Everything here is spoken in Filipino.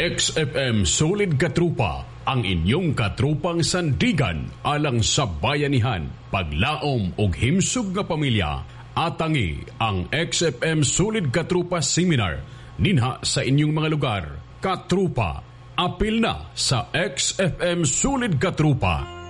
XFM Solid Katrupa, ang inyong katrupang sandigan alang sa bayanihan, paglaom ug himsog nga pamilya. Atangi ang XFM Solid Katrupa Seminar ninha sa inyong mga lugar. Katrupa, apil na sa XFM Solid Katrupa.